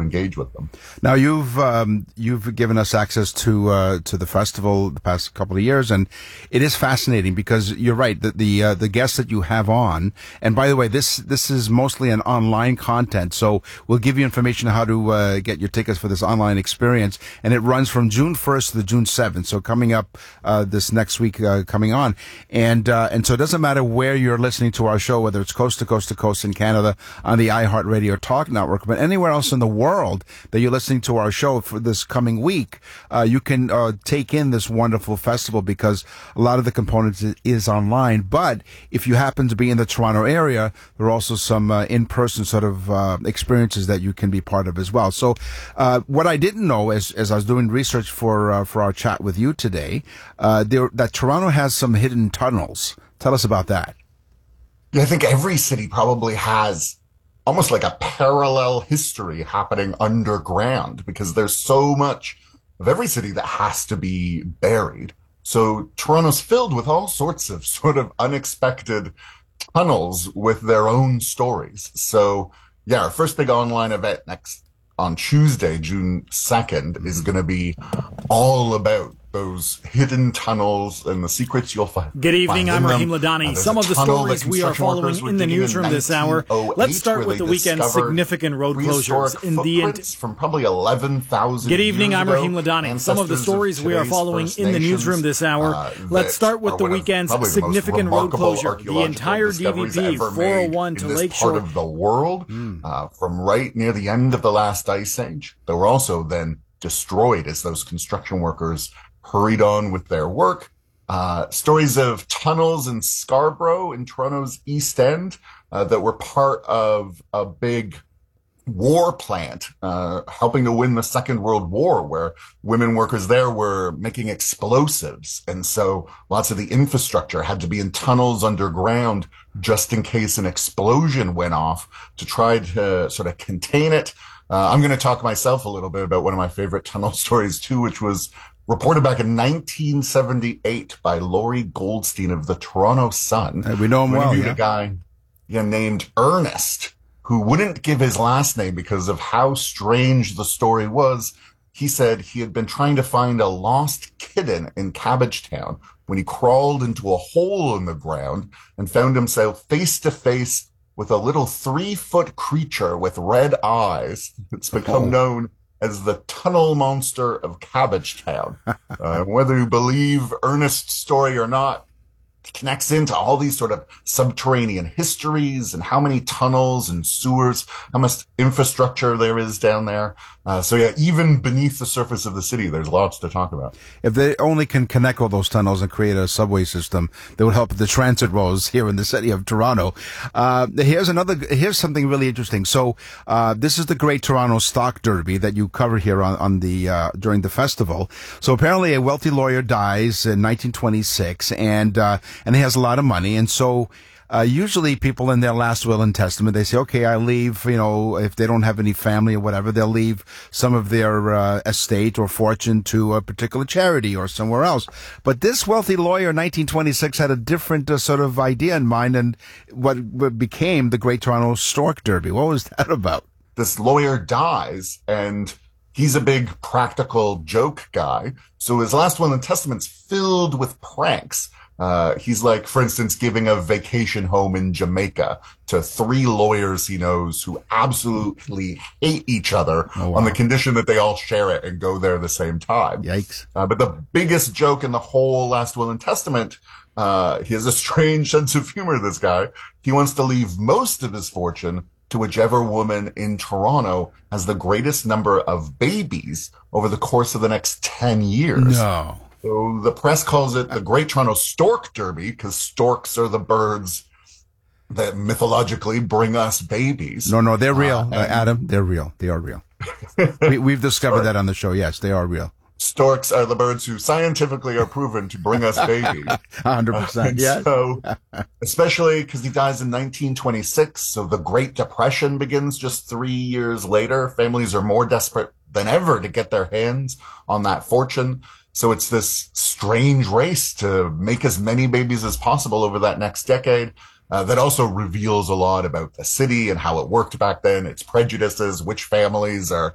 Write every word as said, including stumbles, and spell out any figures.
engage with them. Now you've um, you've given us access to uh, to the festival the past couple of years, and it is fascinating because you're right that the uh, the guests that you have on. And by the way, this this is mostly an online content, so we'll give you information on how to uh, get your tickets for this online experience, and it runs from June first to the June seventh. So coming up uh, this next week, uh, coming on, and uh, and so it doesn't matter where you're listening to our show, whether it's coast to coast to coast in Canada on the iHeartRadio Talk Network, but anywhere else in the world that you're listening to our show for this coming week, uh, you can uh, take in this wonderful festival because a lot of the components is online. But if you happen to be in the Toronto area, there are also some uh, in-person sort of uh, experiences that you can be part of as well. So uh, what I didn't know as, as I was doing research for uh, for our chat with you today, uh, there, that Toronto has some hidden tunnels. Tell us about that. Yeah, I think every city probably has almost like a parallel history happening underground because there's so much of every city that has to be buried. So Toronto's filled with all sorts of sort of unexpected tunnels with their own stories. So yeah, our first big online event next on Tuesday, June second, is going to be all about those hidden tunnels and the secrets you'll find. Good evening, I'm Raheem Ladani. Uh, Some of the stories we are following in the newsroom this hour. Let's start with the weekend's significant road closures in the end. From probably eleven thousand. Good evening, years I'm ago, Raheem Ladani. Some of the stories we are following in the newsroom this hour. Uh, Let's start with the weekend's significant road closure. The entire D V P four oh one to Lakeshore. Part of the world, mm. uh, from right near the end of the last ice age. They were also then destroyed as those construction workers hurried on with their work. Uh, stories of tunnels in Scarborough in Toronto's East End uh, that were part of a big war plant, uh, helping to win the Second World War, where women workers there were making explosives. And so lots of the infrastructure had to be in tunnels underground just in case an explosion went off to try to sort of contain it. Uh, I'm going to talk myself a little bit about one of my favorite tunnel stories too, which was reported back in nineteen seventy-eight by Laurie Goldstein of the Toronto Sun. Hey, we know him well, yeah. A guy yeah, named Ernest, who wouldn't give his last name because of how strange the story was. He said he had been trying to find a lost kitten in Cabbagetown when he crawled into a hole in the ground and found himself face to face with a little three-foot creature with red eyes. It's become oh. known as the Tunnel Monster of Cabbagetown. Uh, whether you believe Ernest's story or not, it connects into all these sort of subterranean histories and how many tunnels and sewers, how much infrastructure there is down there. Uh, so yeah, even beneath the surface of the city, there's lots to talk about. If they only can connect all those tunnels and create a subway system that would help the transit roads here in the city of Toronto. Uh, here's another, here's something really interesting. So, uh, this is the Great Toronto Stock Derby that you cover here on, on the, uh, during the festival. So apparently a wealthy lawyer dies in nineteen twenty-six and, uh, and he has a lot of money. And so, Uh, usually people in their last will and testament, they say, okay, I leave, you know, if they don't have any family or whatever, they'll leave some of their uh, estate or fortune to a particular charity or somewhere else. But this wealthy lawyer in nineteen twenty-six had a different uh, sort of idea in mind, and what, what became the Great Toronto Stork Derby. What was that about? This lawyer dies, and he's a big practical joke guy. So his last will and testament's filled with pranks. Uh, he's like, for instance, giving a vacation home in Jamaica to three lawyers he knows who absolutely hate each other oh, wow. on the condition that they all share it and go there at the same time. Yikes. Uh, but the biggest joke in the whole last will and testament, uh, he has a strange sense of humor, this guy. He wants to leave most of his fortune to whichever woman in Toronto has the greatest number of babies over the course of the next ten years. No. So the press calls it the Great Toronto Stork Derby because storks are the birds that mythologically bring us babies. No, no, they're real, uh, uh, Adam. They're real. They are real. we, we've discovered Stork. that on the show. Yes, they are real. Storks are the birds who scientifically are proven to bring us babies. one hundred percent, uh, yes. So, especially because he dies in nineteen twenty-six, so the Great Depression begins just three years later. Families are more desperate than ever to get their hands on that fortune. So it's this strange race to make as many babies as possible over that next decade. Uh, that also reveals a lot about the city and how it worked back then, its prejudices, which families are